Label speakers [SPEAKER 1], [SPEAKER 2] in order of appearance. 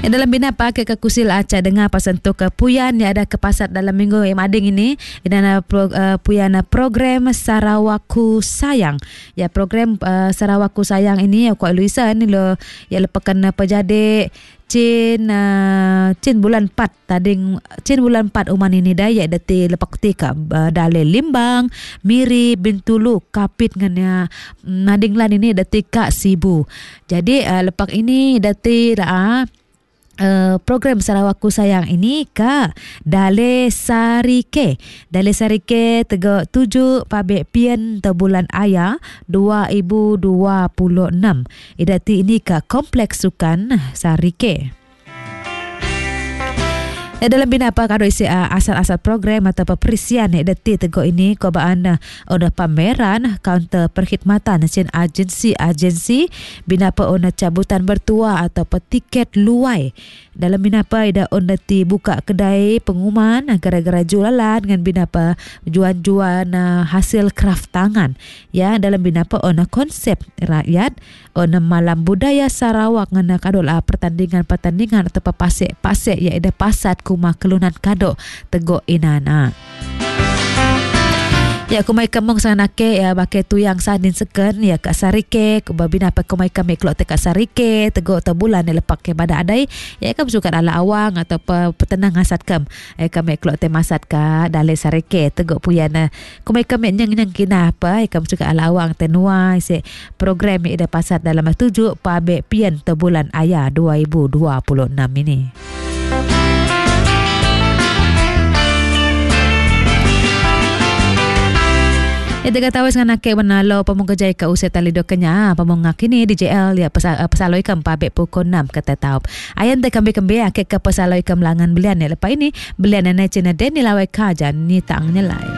[SPEAKER 1] Dalam bina apa ke kusil aca dengar pasal tu ke puyan yang ada ke pasar dalam minggu yang mading ini dan puyan program Sarawakku Sayang. Ya program Sarawakku Sayang ini ya ko Luisa ni lo ya lepakan pejade Cin bulan 4 tading cin bulan 4 uman ini daya dati lepak tika dale limbang miri bintulu kapit nganya nadinglan ini dati Kak Sibu. Jadi lepak ini dati program Sarawakku Sayang ini ke Dale Sarike tego 7 pabek pian te bulan aya 2026 idati ini ke Kompleks Sukan Sarike. Dalam bina apa kado isi asal-asal program atau perisian deti tego ini ko baan ona pameran kaunter perkhidmatan sin agensi bina apa ona cabutan bertua atau tiket luai. Dalam bina apa ida ona ti buka kedai pengumuman gara-gara jualan dengan bina apa juan-juan hasil kraft tangan. Ya dalam bina apa ona konsep rakyat ona malam budaya Sarawak ngana kado pertandingan atau pasek ya ida pasat kumah kelunan kado tego inana. Ya kumai kemong sanake ya bake tu yang sadin seken ya Kak Sarike kubabina apa kumai kami kelok te Kak Sarike tego te bulan lepak ke pada adai ya kam suka ala awang atau petenang hasat kam kami kelok te masat ka dale Sarike tego puyana kumai kami nyang kina apa kam suka ala awang te nuai se program ida pasat dalam 7 pabe pian te bulan aya 2026 ini. Ida tahu dengan nak menalo pamong kejai ke usia tali dokenya pamong kini DJL ya pesaloi kam pabek pukul 6 kata tahu. Ayan te kembe ke pesaloi kam langan belian ya lepas ini belian nana cina den nilai kajan ni tang nilai.